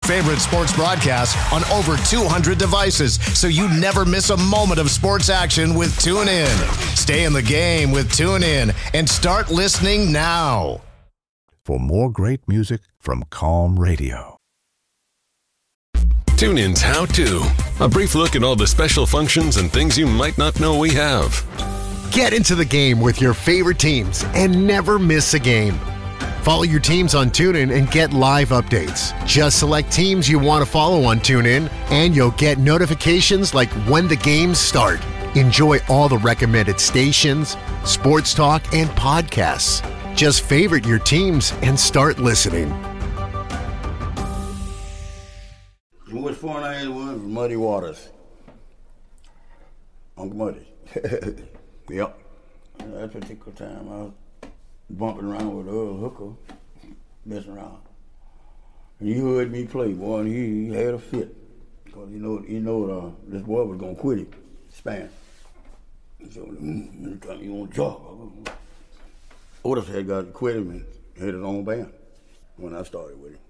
favorite sports broadcasts on over 200 devices, so you never miss a moment of sports action with TuneIn. Stay in the game with TuneIn and start listening now. For more great music from Calm Radio. TuneIn's How To. A brief look at all the special functions and things you might not know we have. Get into the game with your favorite teams and never miss a game. Follow your teams on TuneIn and get live updates. Just select teams you want to follow on TuneIn, and you'll get notifications like when the games start. Enjoy all the recommended stations, sports talk, and podcasts. Just favorite your teams and start listening. Which phone I was Muddy Waters. Uncle Muddy. Yep. At that particular time, I was bumping around with Earl Hooker, messing around. And he heard me play, boy, and he had a fit. Because he know this boy was going to quit him, Span. So, anytime you want a job. Otis had got to quit him and had his own band when I started with him.